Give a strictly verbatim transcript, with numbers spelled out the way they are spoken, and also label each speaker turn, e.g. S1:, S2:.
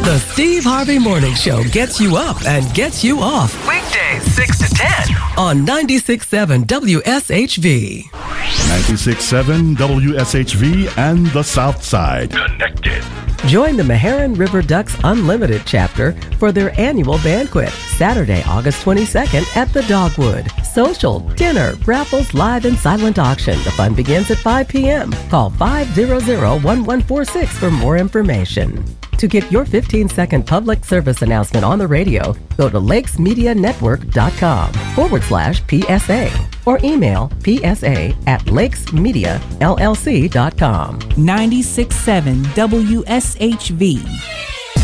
S1: The Steve Harvey Morning Show gets you up and gets you off. Weekdays six to ten on ninety-six point seven W S H V.
S2: ninety-six point seven W S H V and the South Side. Connected.
S1: Join the Meherrin River Ducks Unlimited chapter for their annual banquet, Saturday, August twenty-second at the Dogwood. Social, dinner, raffles, live and silent auction. The fun begins at five p.m. Call five hundred, one one four six for more information. To get your fifteen-second public service announcement on the radio, go to lakesmedianetwork.com forward slash PSA or email psa at lakesmediallc.com.
S3: ninety-six point seven W S H V.